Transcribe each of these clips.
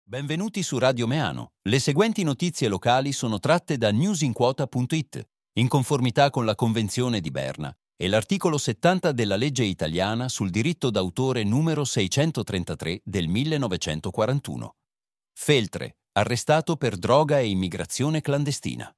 Benvenuti su Radio Meano. Le seguenti notizie locali sono tratte da newsinquota.it, in conformità con la Convenzione di Berna e l'articolo 70 della legge italiana sul diritto d'autore numero 633 del 1941. Feltre, arrestato per droga e immigrazione clandestina.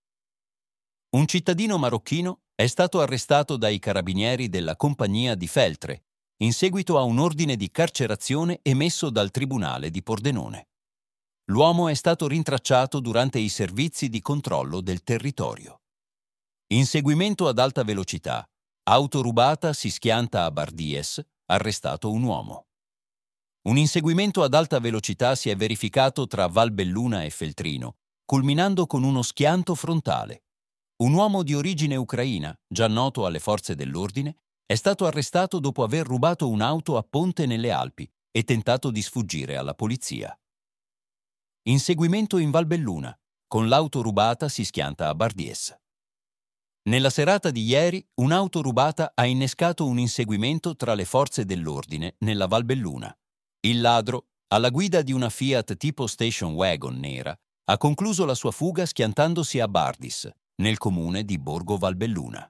Un cittadino marocchino è stato arrestato dai carabinieri della compagnia di Feltre, in seguito a un ordine di carcerazione emesso dal Tribunale di Pordenone. L'uomo è stato rintracciato durante i servizi di controllo del territorio. Inseguimento ad alta velocità. Auto rubata si schianta a Bardies, arrestato un uomo. Un inseguimento ad alta velocità si è verificato tra Valbelluna e Feltrino, culminando con uno schianto frontale. Un uomo di origine ucraina, già noto alle forze dell'ordine, è stato arrestato dopo aver rubato un'auto a Ponte nelle Alpi e tentato di sfuggire alla polizia. Inseguimento in Valbelluna. Con l'auto rubata si schianta a Bardies. Nella serata di ieri, un'auto rubata ha innescato un inseguimento tra le forze dell'ordine nella Valbelluna. Il ladro, alla guida di una Fiat tipo station wagon nera, ha concluso la sua fuga schiantandosi a Bardis, nel comune di Borgo Valbelluna.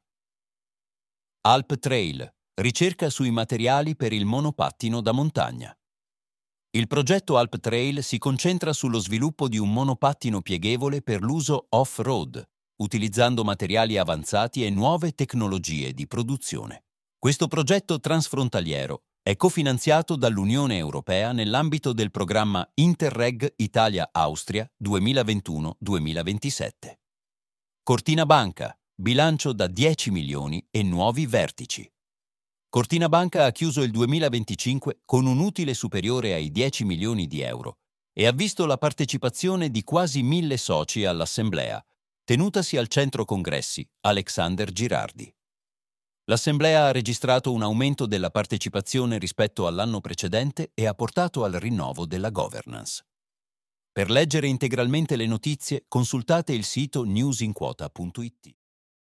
Alp Trail, ricerca sui materiali per il monopattino da montagna. Il progetto Alp Trail si concentra sullo sviluppo di un monopattino pieghevole per l'uso off-road, utilizzando materiali avanzati e nuove tecnologie di produzione. Questo progetto transfrontaliero è cofinanziato dall'Unione Europea nell'ambito del programma Interreg Italia-Austria 2021-2027. Cortina Banca, bilancio da 10 milioni e nuovi vertici. Cortina Banca ha chiuso il 2025 con un utile superiore ai 10 milioni di euro e ha visto la partecipazione di quasi 1.000 soci all'assemblea, tenutasi al centro congressi Alexander Girardi. L'assemblea ha registrato un aumento della partecipazione rispetto all'anno precedente e ha portato al rinnovo della governance. Per leggere integralmente le notizie, consultate il sito newsinquota.it.